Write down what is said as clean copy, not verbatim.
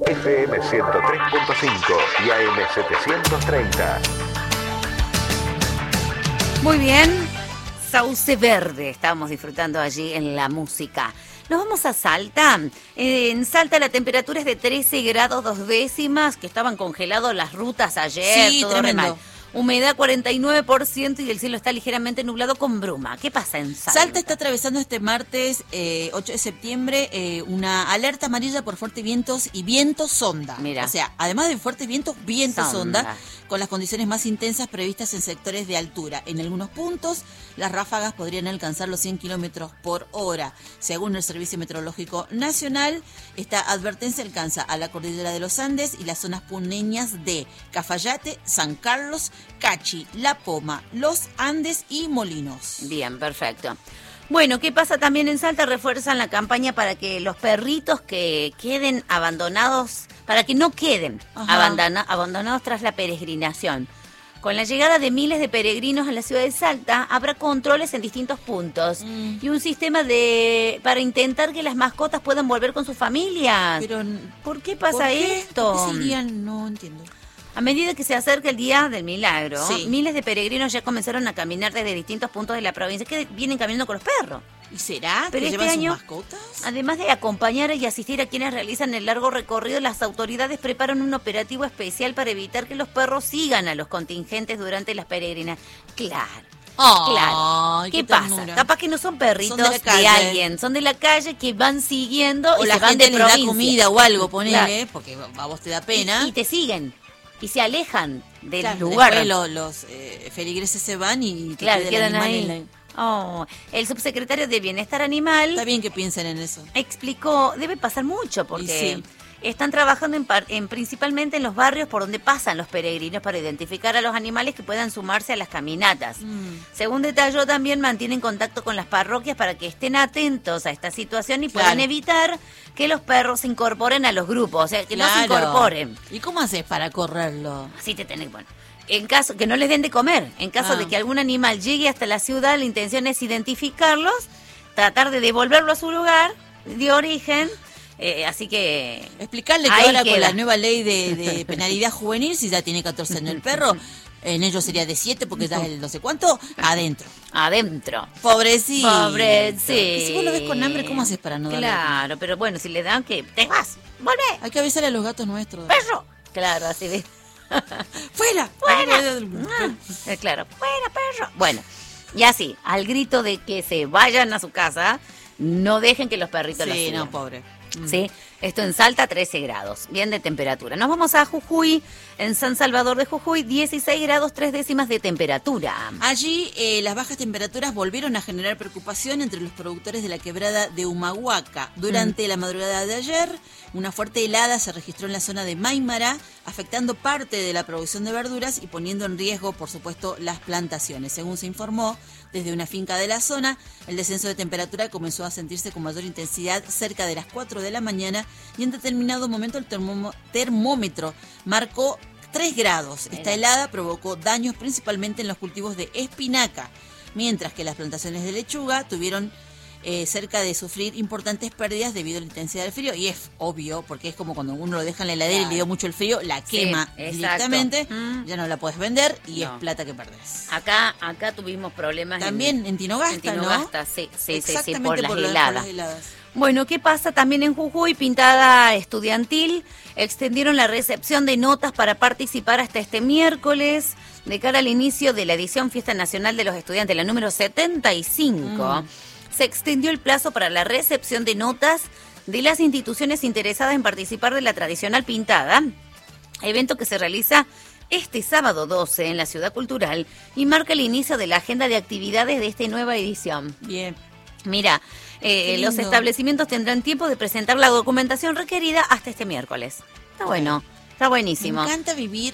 FM 103.5 y AM 730. Muy bien, Sauce Verde, estábamos disfrutando allí en la música. Nos vamos a Salta. En Salta la temperatura es de 13 grados 2 décimas, que estaban congelados las rutas ayer, Sí, todo tremendo. re mal. Humedad 49% y el cielo está ligeramente nublado con bruma. ¿Qué pasa en Salta? Salta está atravesando este martes 8 de septiembre una alerta amarilla por fuertes vientos y viento sonda. Mira. O sea, además de fuertes vientos, viento Sonda. sonda, con las condiciones más intensas previstas en sectores de altura. En algunos puntos, las ráfagas podrían alcanzar los 100 kilómetros por hora. Según el Servicio Meteorológico Nacional, esta advertencia alcanza a la cordillera de los Andes y las zonas puneñas de Cafayate, San Carlos, Cachi, La Poma, Los Andes y Molinos. Bien, perfecto. Bueno, ¿qué pasa también en Salta? Refuerzan la campaña para que los perritos que queden abandonados, para que no queden abandonados tras la peregrinación. Con la llegada de miles de peregrinos a la ciudad de Salta, habrá controles en distintos puntos y un sistema para intentar que las mascotas puedan volver con sus familias. Pero, ¿Por qué pasa ¿por qué? esto? ¿Por qué se irían? No entiendo. A medida que se acerca el Día del Milagro, Sí. miles de peregrinos ya comenzaron a caminar desde distintos puntos de la provincia, que vienen caminando con los perros. ¿Y será Pero que este llevan año, sus mascotas? Además de acompañar y asistir a quienes realizan el largo recorrido, las autoridades preparan un operativo especial para evitar que los perros sigan a los contingentes durante las peregrinas. Claro. Claro. Ay, ¿Qué qué pasa? ternura. Capaz que no son perritos Son de la calle. alguien, son de la calle que van siguiendo O y la se van gente de les da provincia. comida o algo, ponele, Claro. porque a vos te da pena. Y te siguen y se alejan del Claro, lugar. después los feligreses se van y te Claro, queda el quedan animal ahí. en Oh, el subsecretario de Bienestar Animal Está bien que piensen en eso. explicó, debe pasar mucho porque Y sí. están trabajando principalmente en los barrios por donde pasan los peregrinos para identificar a los animales que puedan sumarse a las caminatas. Según detalló, también mantienen contacto con las parroquias para que estén atentos a esta situación y puedan Claro. evitar que los perros se incorporen a los grupos, o sea, que no se Claro. incorporen. ¿Y cómo haces para correrlo? Así te tenés, bueno. En caso que no les den de comer, en caso de que algún animal llegue hasta la ciudad, la intención es identificarlos, tratar de devolverlo a su lugar de origen, así que Explicarle que ahí ahora queda. con la nueva ley de penalidad juvenil, si ya tiene 14 años el perro, en ellos sería de 7 porque ya es el no sé cuánto, adentro. adentro. Pobrecito. Pobrecito. Y si vos lo ves con hambre, ¿cómo haces para no darle? Claro, pero bueno, si le dan que te vas, volvé, Hay que avisarle a los gatos nuestros. perro. Claro, así de. ¡Fuera! Claro, fuera perro. Bueno, y así, al grito de que se vayan a su casa, no dejen que los perritos los Sí, sigan. no, pobre. ¿Sí? Esto en Salta, 13 grados, bien de temperatura. Nos vamos a Jujuy, en San Salvador de Jujuy, 16 grados 3 décimas de temperatura. Allí las bajas temperaturas volvieron a generar preocupación entre los productores de la quebrada de Humahuaca. Durante la madrugada de ayer, una fuerte helada se registró en la zona de Maimara, afectando parte de la producción de verduras y poniendo en riesgo, por supuesto, las plantaciones. Según se informó desde una finca de la zona, el descenso de temperatura comenzó a sentirse con mayor intensidad cerca de las 4 de la mañana y en determinado momento el termómetro marcó 3 grados. Esta helada provocó daños principalmente en los cultivos de espinaca, mientras que las plantaciones de lechuga tuvieron cerca de sufrir importantes pérdidas debido a la intensidad del frío. Y es obvio, porque es como cuando uno lo deja en la heladera y le dio mucho el frío, la quema exacto. directamente, ya no la puedes vender y No. es plata que perdés. Acá tuvimos problemas También en Tinogasta, en Tinogasta, sí, Exactamente por las por heladas. las heladas. Bueno, ¿qué pasa también en Jujuy? Pintada estudiantil, extendieron la recepción de notas para participar hasta este miércoles, de cara al inicio de la edición Fiesta Nacional de los Estudiantes, la número 75. Se extendió el plazo para la recepción de notas de las instituciones interesadas en participar de la tradicional pintada, evento que se realiza este sábado 12 en la Ciudad Cultural y marca el inicio de la agenda de actividades de esta nueva edición. Bien. Mira, los lindo. establecimientos tendrán tiempo de presentar la documentación requerida hasta este miércoles. Está bueno, está buenísimo. Me encanta vivir